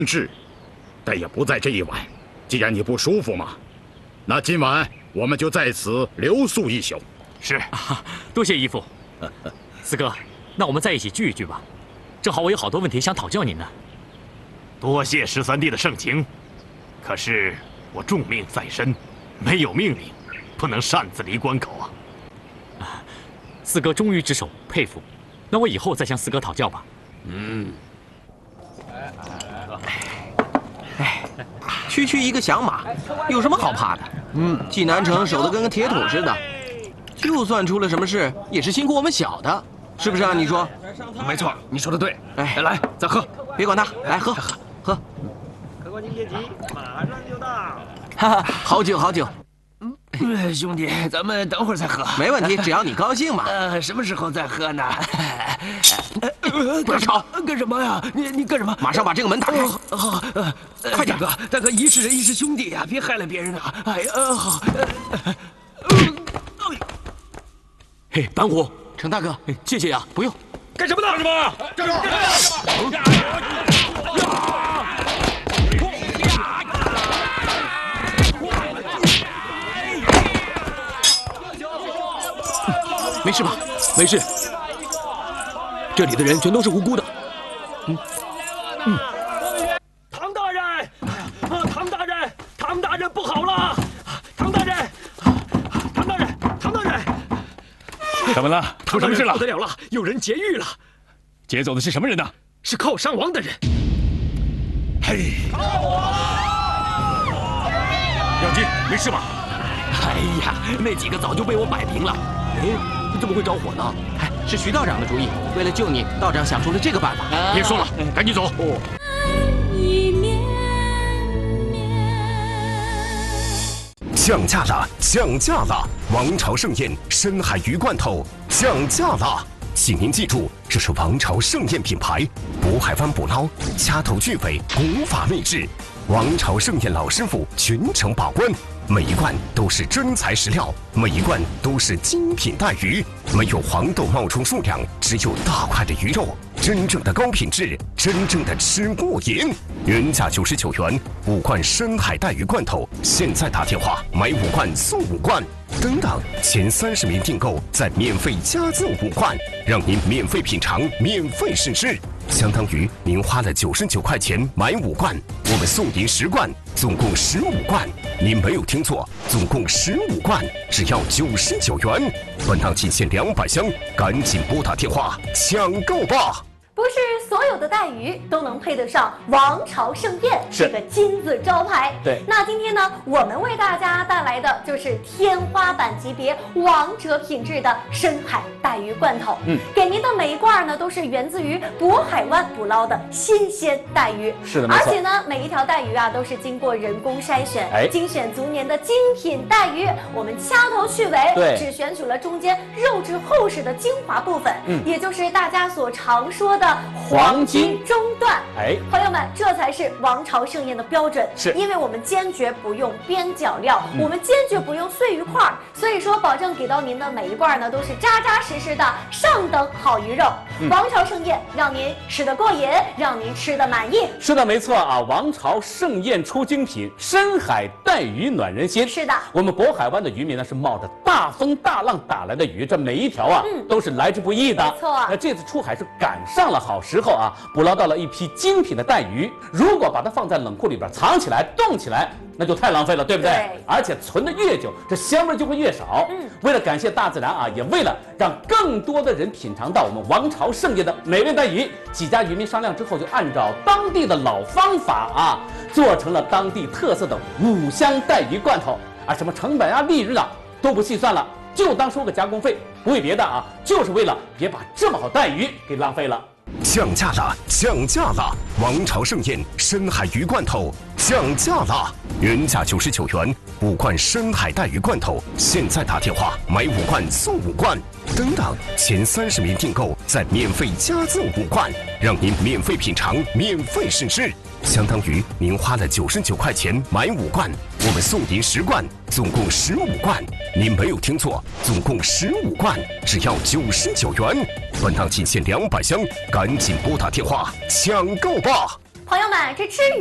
治，但也不在这一晚。既然你不舒服嘛，那今晚我们就在此留宿一宿。 是，多谢义父。四哥，那我们在一起聚一聚吧。正好我有好多问题想讨教您呢。 多谢13弟的盛情，可是我重命在身，没有命令，不能擅自离关口啊。 四哥忠于职守，佩服。那我以后再向四哥讨教吧。 区一个响马，有什么好怕的？济南城守得跟个铁桶似的，就算出了什么事，也是辛苦我们小的，是不是啊？你说？ 没错，你说的对。 哎， 来，再喝， 别管他，来喝。 客官您别急，马上就到。 哈哈，好酒。 兄弟，咱们等会儿再喝。 没问题，只要你高兴嘛。 什么时候再喝呢？ 不要吵！ 干什么呀？你干什么？ 马上把这个门打开。 好， 快点， 大哥，一世人一世兄弟呀，别害了别人啊！哎呀，好。 嘿，板虎，程大哥，谢谢呀，不用。 干什么呢？干什么？ 没事吧？没事。这里的人全都是无辜的。 唐大人，唐大人不好了！唐大人， 怎么了？出什么事了？ 不得了了，有人劫狱了！ 劫走的是什么人呢？ 是靠山王的人。 嘿， 杨金，没事吧？ 哎呀，那几个早就被我摆平了。哎，怎么会着火呢？哎，是徐道长的主意。为了救你，道长想出了这个办法。 别说了，赶紧走。 降价了！王朝盛宴深海鱼罐头降价了！请您记住，这是王朝盛宴品牌，渤海湾捕捞，掐头去尾，古法秘制。王朝盛宴老师傅全程把关，每一罐都是真材实料，每一罐都是精品带鱼，没有黄豆冒充数量，只有大块的鱼肉，真正的高品质，真正的吃过瘾。原价99元，5罐深海带鱼罐头，现在打电话买5罐送5罐，等等，前30名订购再免费加赠5罐，让您免费品尝，免费试吃。相当于您花了99块钱买5罐，我们送您10罐，总共15罐。您没有听错，总共15罐，只要99元。本档仅限200箱，赶紧拨打电话抢购吧！ 不是所有的带鱼都能配得上王朝盛宴这个金字招牌。 对， 那今天呢，我们为大家带来的就是天花板级别、王者品质的深海带鱼罐头。给您的每一罐呢，都是源自于渤海湾捕捞的新鲜带鱼。 是的， 而且呢，每一条带鱼啊，都是经过人工筛选，精选足年的精品带鱼。我们掐头去尾，只选取了中间肉质厚实的精华部分，也就是大家所常说的黄金中段。朋友们，这才是王朝盛宴的标准。是，因为我们坚决不用边角料，我们坚决不用碎鱼块，所以说保证给到您的每一罐呢都是扎扎实实的上等好鱼肉。王朝盛宴让您吃得过瘾，让您吃得满意。 是的，没错啊！王朝盛宴出精品，深海带鱼暖人心。 是的， 我们渤海湾的渔民呢是冒着大风大浪打来的鱼，这每一条啊都是来之不易的。 没错， 那这次出海是赶上了好时候啊，捕捞到了一批精品的带鱼。如果把它放在冷库里边藏起来、冻起来，那就太浪费了，对不对？而且存的越久，这香味就会越少。为了感谢大自然啊，也为了让更多的人品尝到我们王朝盛宴的美味带鱼，几家渔民商量之后，就按照当地的老方法啊，做成了当地特色的5香带鱼罐头啊，什么成本啊、利润啊都不细算了，就当收个加工费，不为别的啊，就是为了别把这么好带鱼给浪费了。 降价了！王朝盛宴深海鱼罐头降价了，原价99元，5罐深海带鱼罐头，现在打电话买5罐送5罐，等等，前30名订购再免费加赠5罐，让您免费品尝，免费试吃。相当于您花了99块钱买5罐，我们送您10罐，总共15罐。您没有听错，总共15罐，只要99元。本档仅限200箱，赶紧拨打电话抢购吧！ 朋友们，这吃鱼